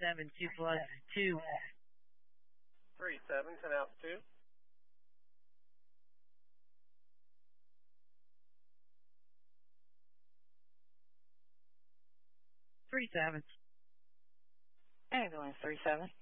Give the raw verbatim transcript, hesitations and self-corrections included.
seven two plus two. Three seven, ten out two. Three seven. Ambulance three seven.